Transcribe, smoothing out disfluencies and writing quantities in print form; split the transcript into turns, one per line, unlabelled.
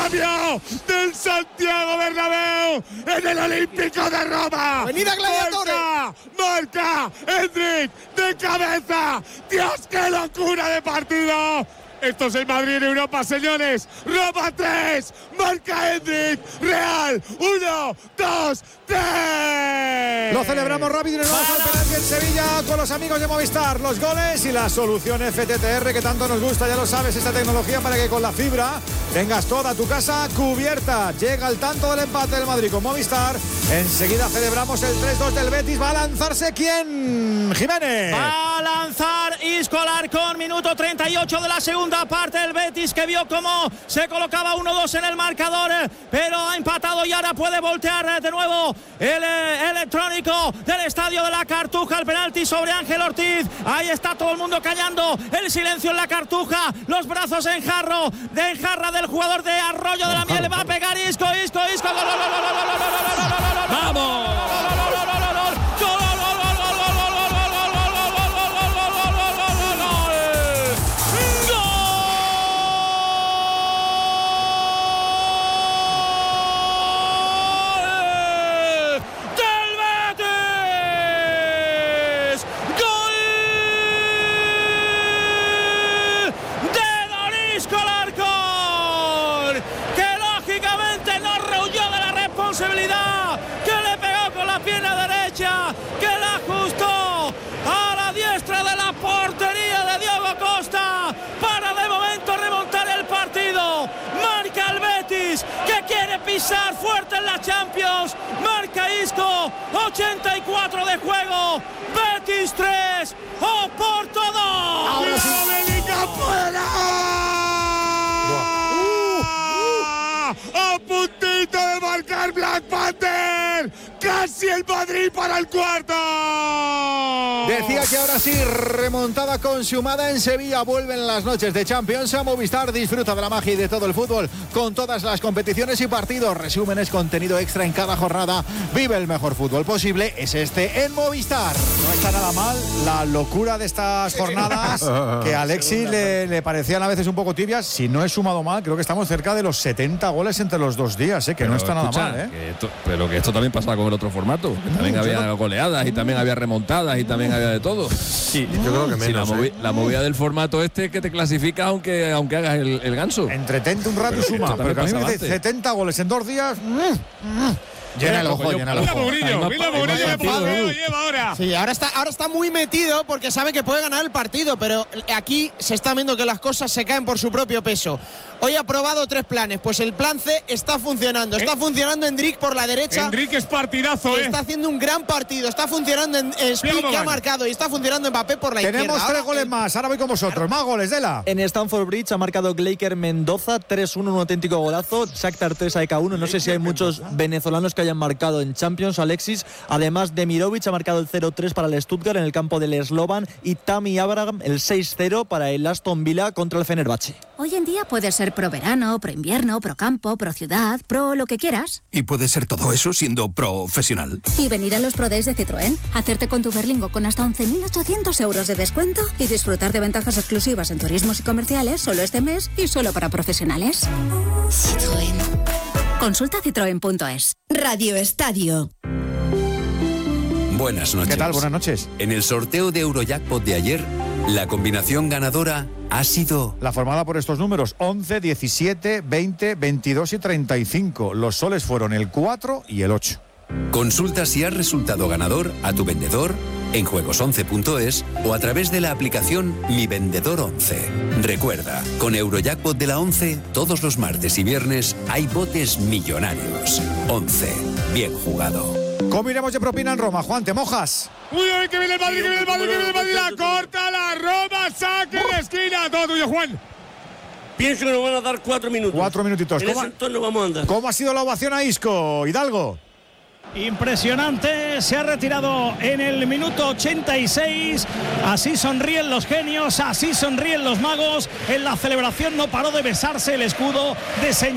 cambio del Santiago Bernabéu en el Olímpico de Roma.
¡Avenida Gladiatore!
Marca Endrick de cabeza. Dios, qué locura de partido. Esto es el Madrid en Europa, señores. Roma 3, marca Endrick. Real 1, 2, 3.
Lo celebramos rápido y nos vamos al penalti en Sevilla con los amigos de Movistar. Los goles y la solución FTTR que tanto nos gusta, ya lo sabes, esta tecnología para que con la fibra tengas toda tu casa cubierta. Llega el tanto del empate del Madrid con Movistar. Enseguida celebramos el 3-2 del Betis. ¿Va a lanzarse quién, Jiménez?
Va a lanzar Isco Alarcón, minuto 38 de la segunda parte. El Betis que vio cómo se colocaba 1-2 en el marcador, pero ha empatado y ahora puede voltear de nuevo el electrónico del Estadio de la Cartuja. El penalti sobre Ángel Ortiz. Ahí está todo el mundo callando. El silencio en la Cartuja. Los brazos en jarra del jugador de Arroyo de la Miel. Va a pegar Isco. ¡Gol! ¡Vamos! Que le pegó con la pierna derecha, que la ajustó a la diestra de la portería de Diego Costa para de momento remontar el partido. Marca el Betis, que quiere pisar fuerte en la Champions. Marca Isco, 84 de juego. Betis 3, Oporto 2.
¡Ahora sí! ¡América fuera! ¡A puntito de marcar Black Panther! ¡Casi el Madrid para el cuarto!
Decía que ahora sí, remontada consumada en Sevilla. Vuelven las noches de Champions a Movistar. Disfruta de la magia y de todo el fútbol con todas las competiciones y partidos. Resúmenes, contenido extra en cada jornada. Vive el mejor fútbol posible. Es este en Movistar. No está nada mal la locura de estas jornadas que a Alexis le parecían a veces un poco tibias. Si no he sumado mal, creo que estamos cerca de los 70 goles entre los 2 días, que pero no está nada mal.
Pero que esto también pasaba con el otro formato. Que también había goleadas y también había remontadas y también había de todo.
Sí, yo creo que menos.
La movida del formato este que te clasifica aunque hagas el ganso.
Entretente un rato y suma. Pero que a mí me dice 70 goles en 2 días. Llena el ojo, llena el ojo.
Mira Mourinho, lleva ahora.
Sí, ahora está muy metido porque sabe que puede ganar el partido, pero aquí se está viendo que las cosas se caen por su propio peso. Hoy ha probado 3 planes, pues el plan C está funcionando. Está funcionando Endrick por la derecha.
Endrick es partidazo,
Está haciendo un gran partido. Está funcionando Speak, que ha marcado, y está funcionando Mbappé por la izquierda.
Tenemos 3 goles más, ahora voy con vosotros. Más goles, Dela.
En Stamford Bridge ha marcado Gleiker Mendoza, 3-1, un auténtico golazo. Shakhtar 3, AEK 1. No sé si hay muchos venezolanos que hayan marcado en Champions, Alexis. Además, Demirovic ha marcado el 0-3 para el Stuttgart en el campo del Slovan y Tammy Abraham el 6-0 para el Aston Villa contra el Fenerbahce.
Hoy en día puede ser pro verano, pro invierno, pro campo, pro ciudad, pro lo que quieras.
Y puede ser todo eso siendo profesional.
Y venir a los Pro Days de Citroën, hacerte con tu Berlingo con hasta 11.800 euros de descuento y disfrutar de ventajas exclusivas en turismos y comerciales solo este mes y solo para profesionales. Citroën. Consulta citroen.es.
Radio Estadio.
Buenas noches.
¿Qué tal? Buenas noches.
En el sorteo de Eurojackpot de ayer, la combinación ganadora ha sido
la formada por estos números: 11, 17, 20, 22 y 35. Los soles fueron el 4 y el 8.
Consulta si has resultado ganador a tu vendedor en juegos11.es o a través de la aplicación Mi Vendedor 11. Recuerda, con Eurojackpot de la 11, todos los martes y viernes hay botes millonarios. 11. Bien jugado.
¿Cómo iremos de propina en Roma? Juan, ¿te mojas?
Uy, que viene el Madrid, que viene el Madrid, que viene el Madrid. La corta la Roma, saque de esquina. Todo tuyo, Juan.
Pienso que nos van a dar 4 minutos.
4 minutitos.
En ese entorno vamos a andar.
¿Cómo ha sido la ovación a Isco, Hidalgo?
Impresionante, se ha retirado en el minuto 86. Así sonríen los genios, así sonríen los magos. En la celebración no paró de besarse el escudo, de señalar